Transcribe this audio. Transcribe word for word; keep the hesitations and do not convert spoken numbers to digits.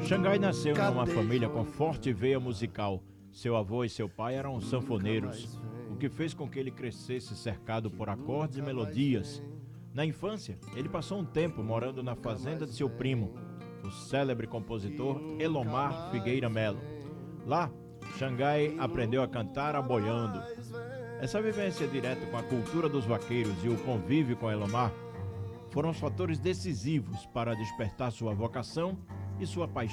Xangai nasceu numa família com forte veia musical. Seu avô e seu pai eram sanfoneiros, o que fez com que ele crescesse cercado por acordes e melodias. Na infância, ele passou um tempo morando na fazenda de seu primo, o célebre compositor Elomar Figueira Melo. Lá, Xangai aprendeu a cantar aboiando. Essa vivência direta com a cultura dos vaqueiros e o convívio com Elomar foram os fatores decisivos para despertar sua vocação e sua paixão